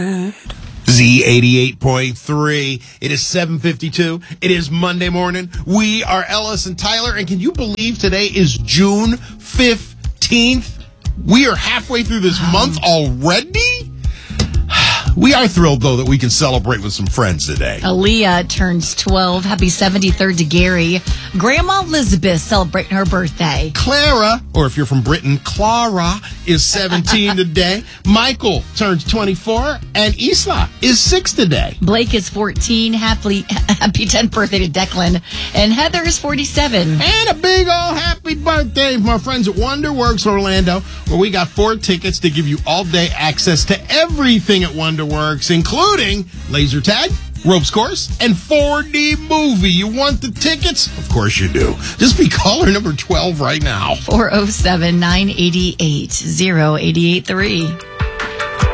Z88.3. It is 7:52. It is Monday morning. We are Ellis and Tyler, and can you believe today is June 15th? We are halfway through this month already? We are thrilled, though, that we can celebrate with some friends today. Aaliyah turns 12. Happy 73rd to Gary. Grandma Elizabeth celebrating her birthday. Clara, or if you're from Britain, Clara, is 17 today. Michael turns 24, and Isla is 6 today. Blake is 14. Happy 10th birthday to Declan. And Heather is 47. And a big old happy birthday from our friends at Wonderworks Orlando, where we got 4 tickets to give you all-day access to everything at Wonderworks, including laser tag, ropes course, and 4D movie. You want the tickets? Of course you do. Just be caller number 12 right now. 407-988-0883.